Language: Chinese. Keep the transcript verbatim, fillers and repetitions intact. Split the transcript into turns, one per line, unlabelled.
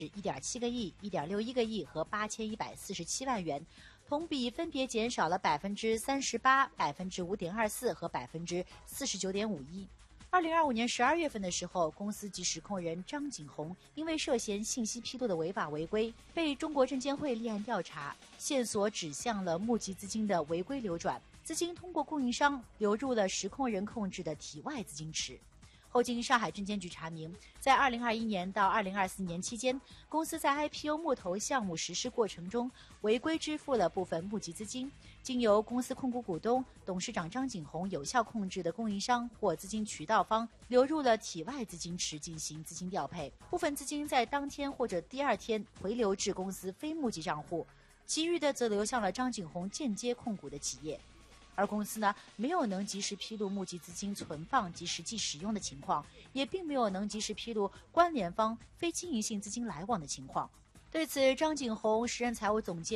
一点七个亿、一点六一个亿和八千一百四十七万元，同比分别减少了百分之三十八、百分之五点二四和百分之四十九点五一。二零二五年十二月份的时候，公司及实控人张景宏因为涉嫌信息披露的违法违规，被中国证监会立案调查，线索指向了募集资金的违规流转，资金通过供应商流入了实控人控制的体外资金池。后经上海证监局查明，在二零二一年到二零二四年期间，公司在 I P O 募投项目实施过程中违规支付了部分募集资金，经由公司控股股东、董事长张景宏有效控制的供应商或资金渠道方流入了体外资金池进行资金调配，部分资金在当天或者第二天回流至公司非募集账户，其余的则流向了张景宏间接控股的企业。而公司呢，没有能及时披露募集资金存放及实际使用的情况，也并没有能及时披露关联方非经营性资金来往的情况。对此，张景宏时任财务总监